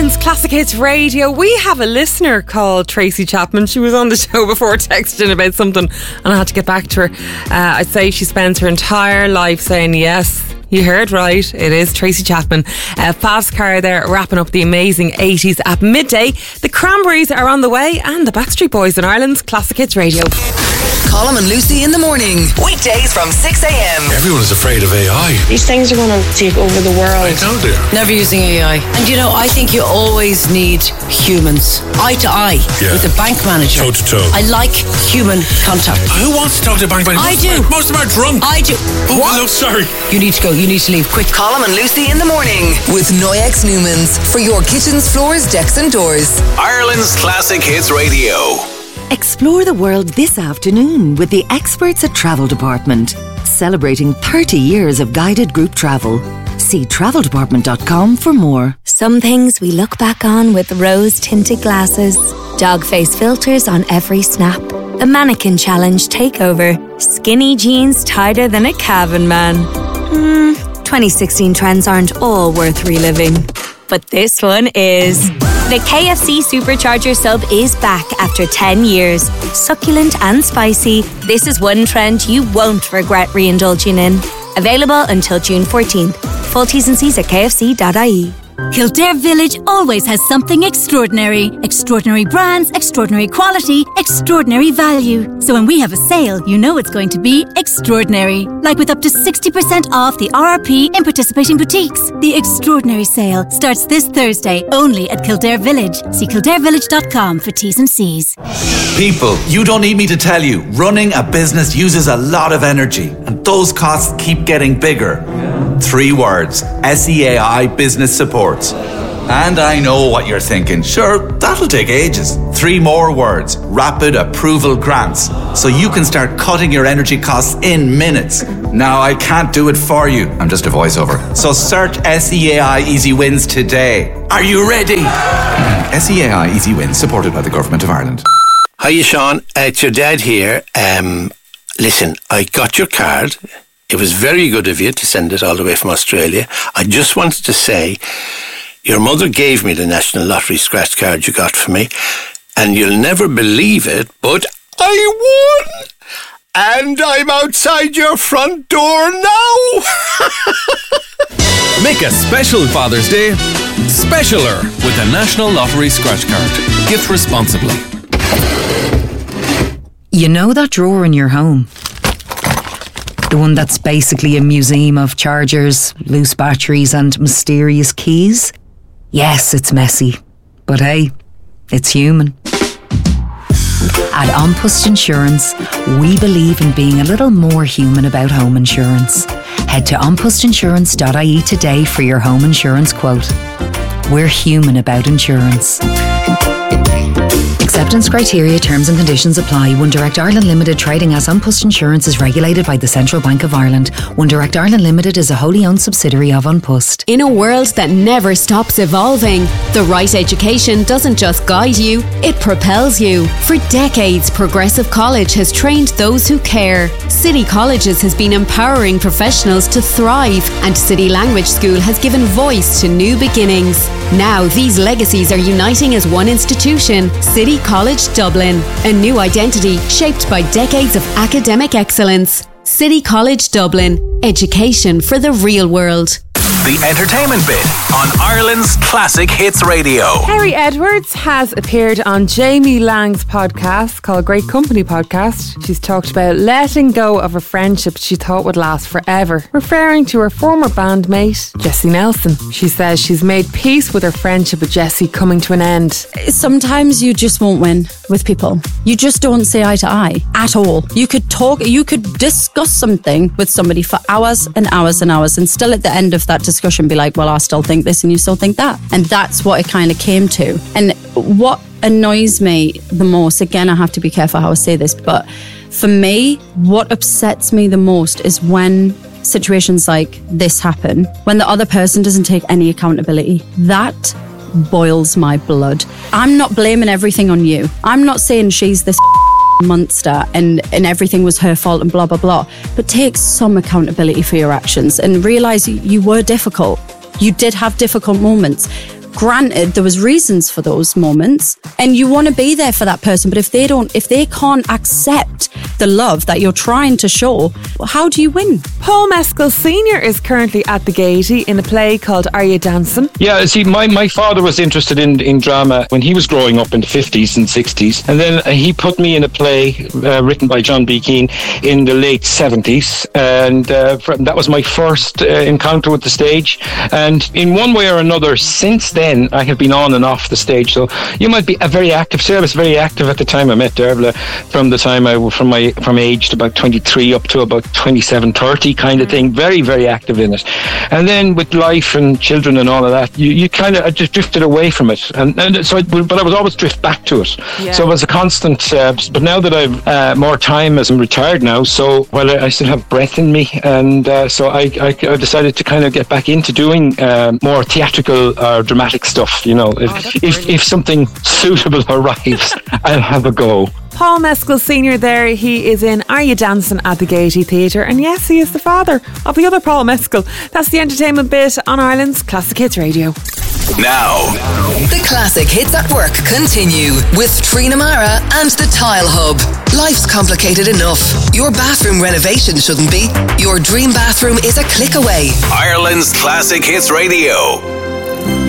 Ireland's Classic Hits Radio. We have a listener called Tracy Chapman. She was on the show before texting about something and I had to get back to her. I'd say she spends her entire life saying yes. You heard right, it is Tracy Chapman. Fast car there, wrapping up the amazing 80s at midday. The Cranberries are on the way and the Backstreet Boys on Ireland's Classic Hits Radio. Colm and Lucy in the morning, weekdays from 6 a.m. Everyone is afraid of AI. These things are going to take over the world. I know they are. Never using AI. And you know, I think you always need humans. Eye to eye with the bank manager. Toe to toe. I like human contact. Who wants to talk to a bank manager? I do. Most of them are drunk. I do. Oh, what? no, sorry. You need to go. You need to leave quick. Colm and Lucy in the morning with Noyex Newmans for your kitchens, floors, decks and doors. Ireland's Classic Hits Radio. Explore the world this afternoon with the experts at Travel Department, celebrating 30 years of guided group travel. See traveldepartment.com for more. Some things we look back on with rose-tinted glasses, dog face filters on every snap, a mannequin challenge takeover, skinny jeans tighter than a Calvin man. 2016 trends aren't all worth reliving. But this one is. The KFC Supercharger sub is back after 10 years. Succulent and spicy, this is one trend you won't regret re-indulging in. Available until June 14th. Full T's and C's at kfc.ie. Kildare Village always has something extraordinary. Extraordinary brands, extraordinary quality, extraordinary value. So when we have a sale, you know it's going to be extraordinary. Like with up to 60% off the RRP in participating boutiques. The extraordinary sale starts this Thursday only at Kildare Village. See kildarevillage.com for T's and C's. People, you don't need me to tell you, running a business uses a lot of energy and those costs keep getting bigger. 3 words, SEAI Business Support. And I know what you're thinking. Sure, that'll take ages. 3 more words, Rapid Approval Grants. So you can start cutting your energy costs in minutes. Now, I can't do it for you. I'm just a voiceover. So search SEAI Easy Wins today. Are you ready? SEAI Easy Wins, supported by the Government of Ireland. Hiya, Sean. It's your dad here. Listen, I got your card. It was very good of you to send it all the way from Australia. I just wanted to say, your mother gave me the National Lottery scratch card you got for me, and you'll never believe it, but I won! And I'm outside your front door now! Make a special Father's Day specialer with the National Lottery scratch card. Gift responsibly. You know that drawer in your home? The one that's basically a museum of chargers, loose batteries and mysterious keys? Yes, it's messy. But hey, it's human. At An Post Insurance, we believe in being a little more human about home insurance. Head to onpostinsurance.ie today for your home insurance quote. We're human about insurance. Acceptance criteria, terms and conditions apply. One Direct Ireland Limited, trading as An Post Insurance, is regulated by the Central Bank of Ireland. One Direct Ireland Limited is a wholly owned subsidiary of An Post. In a world that never stops evolving, the right education doesn't just guide you, it propels you. For decades, Progressive College has trained those who care. City Colleges has been empowering professionals to thrive, and City Language School has given voice to new beginnings. Now these legacies are uniting as one institution, City College Dublin. A new identity shaped by decades of academic excellence. City College Dublin. Education for the real world. The Entertainment Bit on Ireland's Classic Hits Radio. Harry Edwards has appeared on Jamie Lang's podcast called Great Company Podcast. She's talked about letting go of a friendship she thought would last forever, referring to her former bandmate, Jessie Nelson. She says she's made peace with her friendship with Jessie coming to an end. Sometimes you just won't win with people. You just don't see eye to eye at all. You could discuss something with somebody for hours and hours and hours, and still at the end of that discussion be like, well, I still think this and you still think that. And that's what it kind of came to. And what annoys me the most, again, I have to be careful how I say this, but for me, what upsets me the most is when situations like this happen, when the other person doesn't take any accountability. That boils my blood. I'm not blaming everything on you. I'm not saying she's this monster and everything was her fault and blah blah blah, but take some accountability for your actions and realise you were difficult. You did have difficult moments. Granted, there was reasons for those moments, and you want to be there for that person, but if they can't accept the love that you're trying to show, how do you win? Paul Mescal Sr. is currently at the Gaiety in a play called Are You Dancing? Yeah, see, my father was interested in drama when he was growing up in the 50s and 60s, and then he put me in a play written by John B. Keane in the late 70s, and that was my first encounter with the stage. And in one way or another, since then, I have been on and off the stage. So you might be a very active. Sarah was very active at the time I met Dervla, from the time from aged about 23 up to about 27, 30 kind of thing. Very, very active in it. And then with life and children and all of that, you kind of just drifted away from it. And so, but I was always drift back to it. Yeah. So it was a constant. But now that I've more time, as I'm retired now, so I still have breath in me, and so I decided to kind of get back into doing more theatrical or dramatic stuff. If something suitable arrives, I'll have a go. Paul Mescal Sr. there, he is in Are You Dancing at the Gaiety Theatre, and yes, he is the father of the other Paul Mescal. That's the entertainment bit on Ireland's Classic Hits Radio. Now, the Classic Hits at Work continue with Trina Mara and the Tile Hub. Life's complicated enough. Your bathroom renovation shouldn't be. Your dream bathroom is a click away. Ireland's Classic Hits Radio.